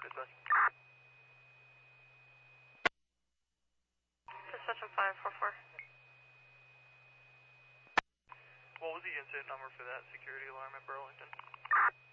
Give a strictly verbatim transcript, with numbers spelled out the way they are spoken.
advise. Precision five four four. What was the incident number for that security alarm at Burlington?